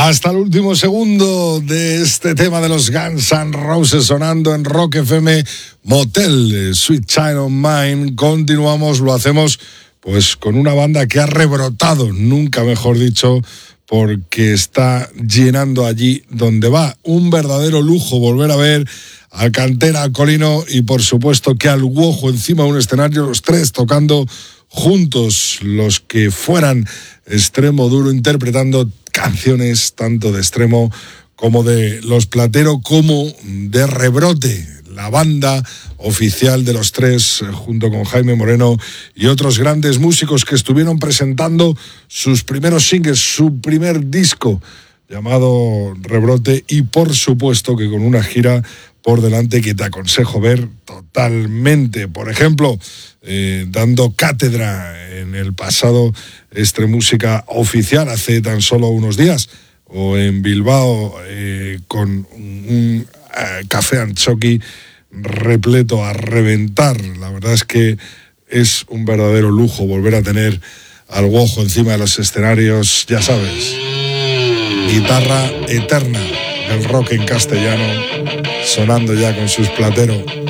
Hasta el último segundo de este tema de los Guns N' Roses sonando en Rock FM, Motel, Sweet Child O' Mine. Continuamos, lo hacemos pues con una banda que ha rebrotado, nunca mejor dicho, porque está llenando allí donde va. Un verdadero lujo volver a ver a Cantera, a Colino y por supuesto que al Guojo encima de un escenario, los tres tocando juntos, los que fueran Extremo Duro, interpretando canciones tanto de Extremo como de Los Platero, como de Rebrote, la banda oficial de los tres, junto con Jaime Moreno y otros grandes músicos que estuvieron presentando sus primeros singles, su primer disco llamado Rebrote, y por supuesto que con una gira por delante que te aconsejo ver totalmente. Por ejemplo, dando cátedra en el pasado Extremúsica oficial hace tan solo unos días, o en Bilbao con un Café Antxoki repleto a reventar. La verdad es que es un verdadero lujo volver a tener al Guojo encima de los escenarios, ya sabes, guitarra eterna del rock en castellano, sonando ya con sus Platero.